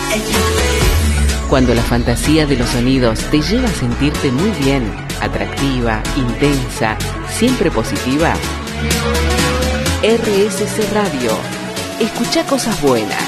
Cuando la fantasía de los sonidos te lleva a sentirte muy bien, atractiva, intensa, siempre positiva. RSC Radio. Escucha cosas buenas.